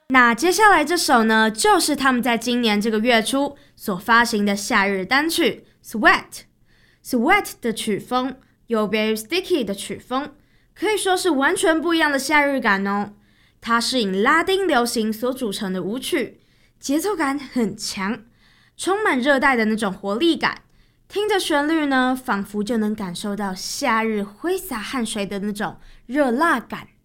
那接下来这首呢，就是他们在今年这个月初所发行的夏日单曲 Sweat。Sweat 的曲风有别于 Sticky 的曲风，可以说是完全不一样的夏日感哦。它是以拉丁流行所组成的舞曲，节奏感很强，充满热带的那种活力感。听着旋律呢，仿佛就能感受到夏日挥洒汗水的那种热辣感。